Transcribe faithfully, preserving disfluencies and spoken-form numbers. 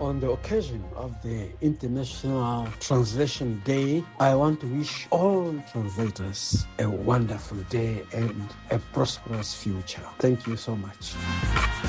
on the occasion of the International Translation Day, I want to wish all translators a wonderful day and a prosperous future. Thank you so much.